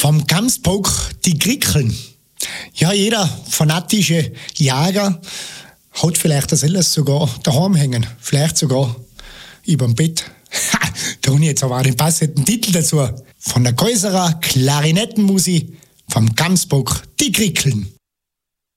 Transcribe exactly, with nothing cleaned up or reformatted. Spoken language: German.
Vom Gamsbock die Grickeln. Ja, jeder fanatische Jäger hat vielleicht das alles sogar daheim hängen. Vielleicht sogar überm Bett. Ha, da habe ich jetzt aber auch den passenden Titel dazu. Von der Käuserer Klarinettenmusik vom Gamsbock die Grickeln.